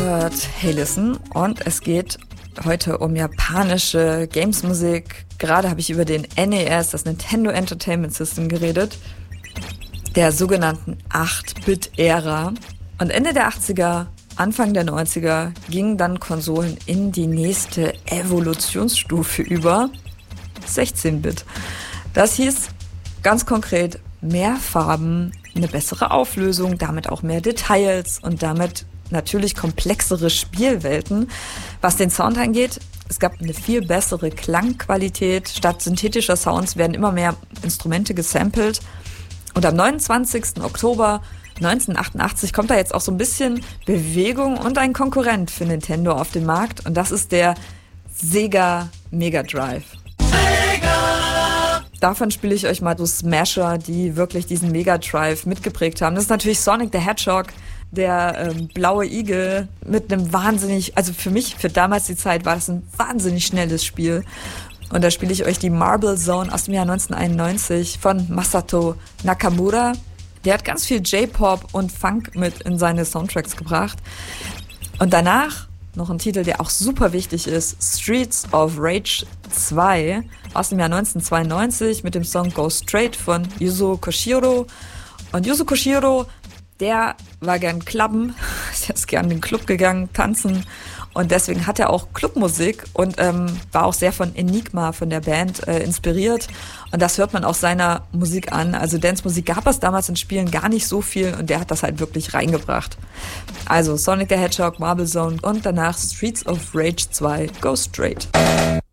hört Hey Listen und es geht heute um japanische Games-Musik. Gerade habe ich über den NES, das Nintendo Entertainment System, geredet, der sogenannten 8-Bit-Ära. Und Ende der 80er, Anfang der 90er gingen dann Konsolen in die nächste Evolutionsstufe über, 16-Bit. Das hieß ganz konkret mehr Farben, eine bessere Auflösung, damit auch mehr Details und damit natürlich komplexere Spielwelten. Was den Sound angeht, es gab eine viel bessere Klangqualität. Statt synthetischer Sounds werden immer mehr Instrumente gesampelt. Und am 29. Oktober 1988 kommt da jetzt auch so ein bisschen Bewegung und ein Konkurrent für Nintendo auf den Markt. Und das ist der Sega Mega Drive. Davon spiele ich euch mal so Smasher, die wirklich diesen Mega Drive mitgeprägt haben. Das ist natürlich Sonic the Hedgehog, der blaue Igel mit einem wahnsinnig, also für mich, für damals die Zeit, war das ein wahnsinnig schnelles Spiel. Und da spiele ich euch die Marble Zone aus dem Jahr 1991 von Masato Nakamura. Der hat ganz viel J-Pop und Funk mit in seine Soundtracks gebracht. Und danach noch ein Titel, der auch super wichtig ist, Streets of Rage 2 aus dem Jahr 1992 mit dem Song Go Straight von Yuzo Koshiro. Und Yuzo Koshiro, der war gern Clubben, der ist gern in den Club gegangen, tanzen, und deswegen hat er auch Clubmusik und war auch sehr von Enigma, von der Band, inspiriert, und das hört man auch seiner Musik an. Also Dance-Musik gab es damals in Spielen gar nicht so viel und der hat das halt wirklich reingebracht. Also Sonic the Hedgehog, Marble Zone und danach Streets of Rage 2, Go Straight.